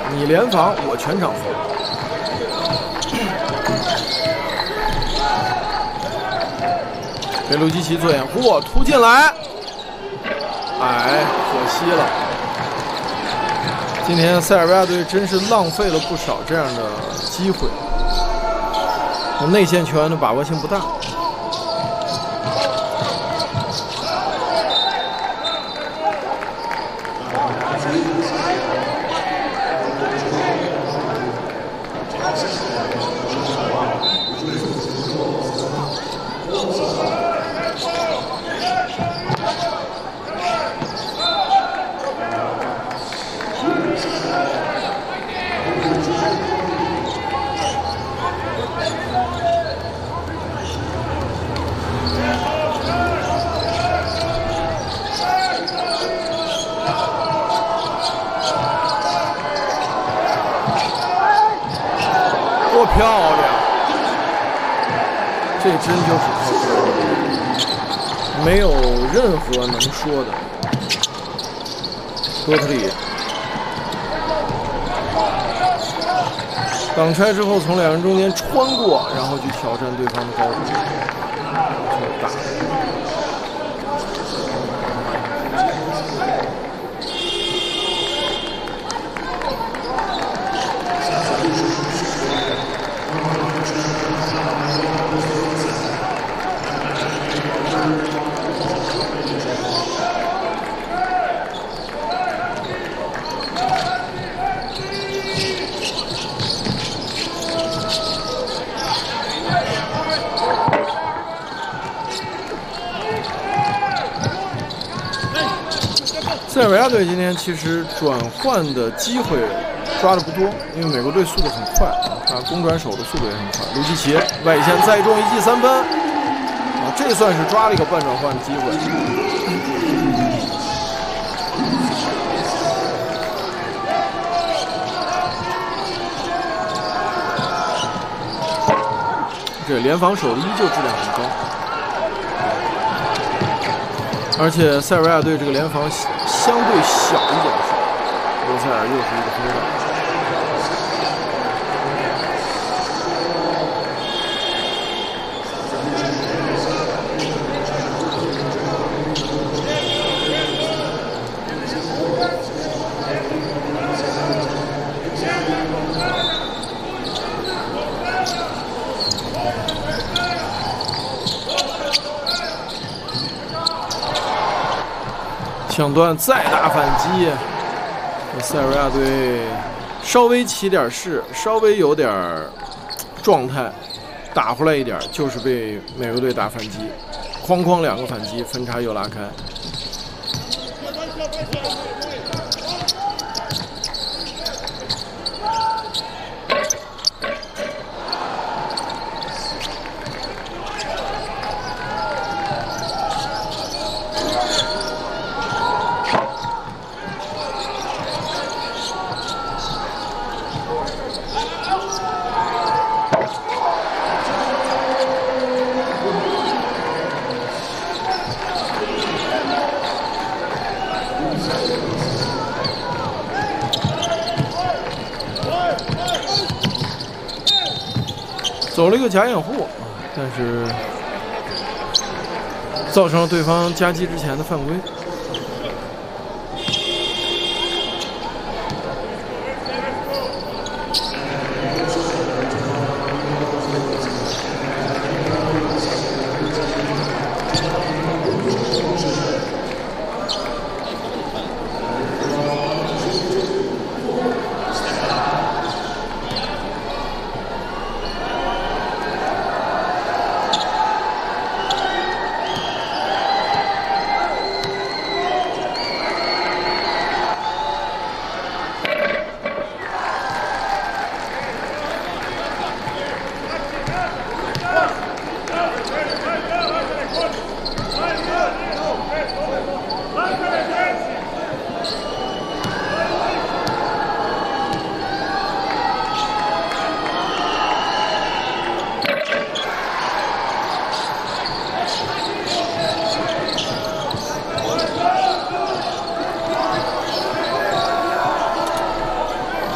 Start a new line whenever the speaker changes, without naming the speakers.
你联防，我全场防。给卢基奇做掩护，突进来，哎，可惜了。今天塞尔维亚队真是浪费了不少这样的机会，内线球员的把握性不大。多漂亮！这真就是靠谱，没有任何能说的。多特利挡拆之后，从两人中间穿过，然后去挑战对方的高度，这打。塞尔维亚队今天其实转换的机会抓的不多，因为美国队速度很快啊，攻转手的速度也很快。卢基奇外线再中一记3分啊，这算是抓了一个半转换的机会。这联防守的依旧质量很高。而且塞尔维亚队这个联防相对小一点，罗塞尔又是一个分段。抢断再打反击，塞尔维亚队稍微起点势，稍微有点状态，打回来一点，就是被美国队打反击，哐哐2个反击，分差又拉开。走了一个假掩护，但是造成了对方夹击之前的犯规。